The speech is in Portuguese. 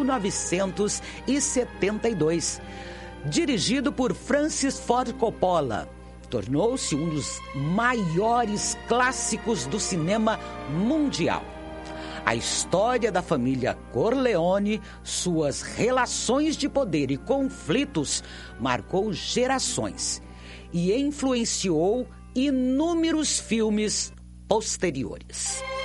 1972. Dirigido por Francis Ford Coppola, tornou-se um dos maiores clássicos do cinema mundial. A história da família Corleone, suas relações de poder e conflitos marcou gerações e influenciou inúmeros filmes posteriores.